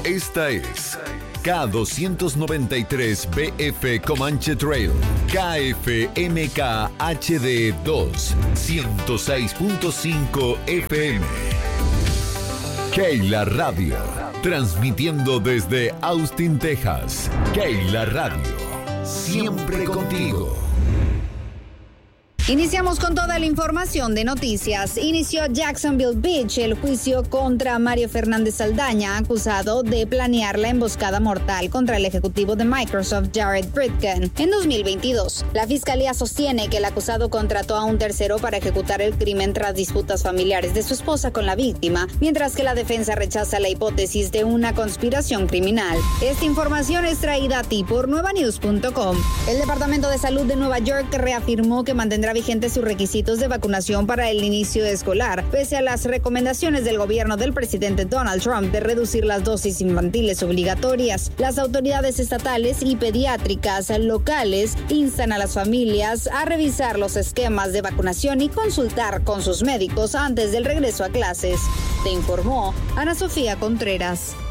Esta es K293BF Comanche Trail, KFMK HD 2, 106.5 FM. Keila Radio, transmitiendo desde Austin, Texas. Keila Radio, siempre contigo. Iniciamos con toda la información de noticias. Inició Jacksonville Beach el juicio contra Mario Fernández Saldaña, acusado de planear la emboscada mortal contra el ejecutivo de Microsoft, Jared Britkin, en 2022. La fiscalía sostiene que el acusado contrató a un tercero para ejecutar el crimen tras disputas familiares de su esposa con la víctima, mientras que la defensa rechaza la hipótesis de una conspiración criminal. Esta información es traída a ti por nuevanews.com. El Departamento de Salud de Nueva York reafirmó que mantendrá vigentes sus requisitos de vacunación para el inicio escolar, pese a las recomendaciones del gobierno del presidente Donald Trump de reducir las dosis infantiles obligatorias. Las autoridades estatales y pediátricas locales instan a las familias a revisar los esquemas de vacunación y consultar con sus médicos antes del regreso a clases. Te informó Ana Sofía Contreras.